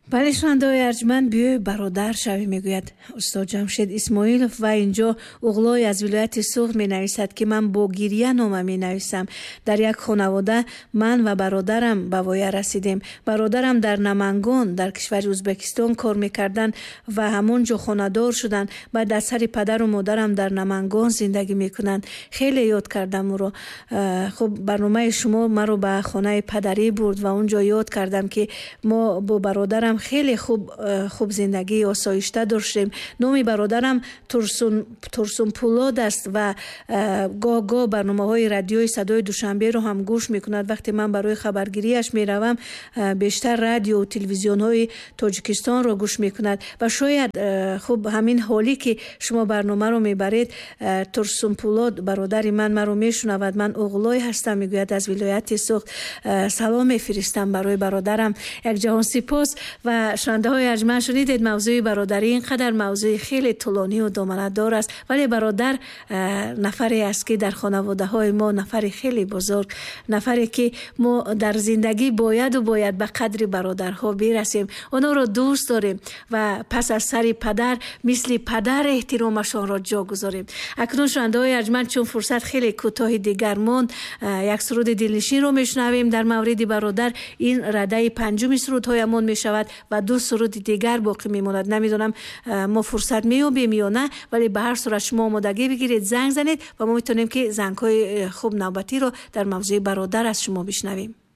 бале шунавандаҳои арҷманд, биёй бародар шавӣ, мегӯяд устод Ҷамшед Исмоилов. ва инҷо уғлой аз вилояти Суғд менависад ки ман бо гирья нома менависам. дар як хонавода ман ва бародарам ба воя расидем. бародарам дар Намангон дар кишвари Ӯзбекистон кор мекарданд ва ҳамон ҷо хонадор шуданд. баъд аз сари падару модарам дар Намангон зиндагӣ мекунанд. хеле ёд кардам ӯро. хуб, барномаи шумо маро ба хонаи падарӣ бурд ва он ҷо ёд кардам ки мо бо бародарам хеле хуб зиндагии осоишта доштем. номи бародарам Турсунпулод аст ва гоҳ-гоҳ барномаҳои радиои Садои Душанберо ҳам гӯш мекунад. вақте ман барои хабаргириаш меравам, бештар радио ва телевизионҳои Тоҷикистонро гӯш мекунад. ва шояд хуб ҳамин ҳолӣ ки шумо барномаро мебаред, Турсунпулод бародари ман маро мешунавад. ман уғлой ҳастам, мегӯяд аз вилояти Суғд. салом мефиристам барои бародарам. якҷаҳон сипос. ва шунавандаҳои арҷманд, шунидед мавзӯи бародарӣ ин қадар мавзӯи хеле тӯлонию доманадор аст, вале бародар нафаре аст ки дар хонаводаҳои мо нафари хеле бузург, нафаре ки мо дар зиндагӣ бояд ба қадри бародарҳо бирасем, онҳоро дӯст дорем ва пас аз сари падар мисли падар эҳтиромашонро ҷо гузорем. акнун шунавандаҳои арҷманд, чун фурсат хеле кӯтоҳи дигар монд, як суруди дилнишинро мешунавем дар мавриди бародар. ин радаи панҷуми сурудҳоямон мешавад ва ду суруди дигар боқӣ мемонад. намедонам мо фурсат меёбем ё на, вале ба ҳар сурат шумо омодагӣ бигиред, занг занед ва мо метавонем ки зангҳои хуб навбатиро дар мавзӯи бародар аз шумо бишнавем.